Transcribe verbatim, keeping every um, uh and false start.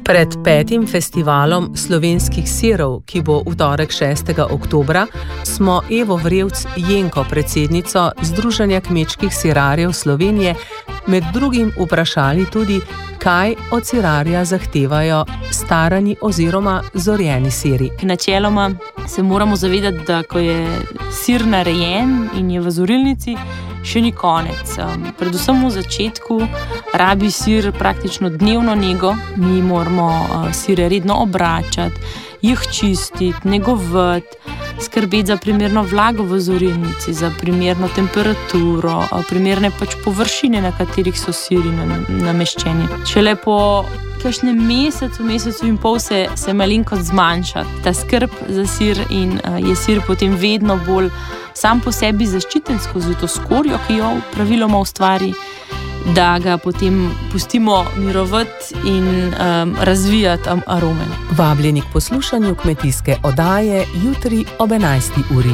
Pred petim festivalom slovenskih sirov, ki bo v torek šestega oktobra, smo Evo Vrevc Jenko, predsednico Združenja kmečkih sirarjev Slovenije, med drugim vprašali tudi, kaj od sirarja zahtevajo starani oziroma zorjeni siri. Načeloma se moramo zavedati, da ko je sir narejen in je v zorilnici, še ni konec. Predvsem v začetku rabi sir praktično dnevno nego. Mi moramo sire redno obračati, jih čistiti, negovati, skrbeti za primerno vlago v zorilnici, za primerno temperaturo, primerne pač površine, na katerih so siri nameščeni. Šele po kakšnem mesecu, mesecu in pol se, se malenkost zmanjša ta skrb za sir in je sir potem vedno bolj sam po sebi zaščiten skozi to skorjo, ki jo praviloma ustvari, da ga potem pustimo mirovati in um, razvijati arome. Vabljeni k poslušanju kmetijske oddaje jutri ob enajsti uri.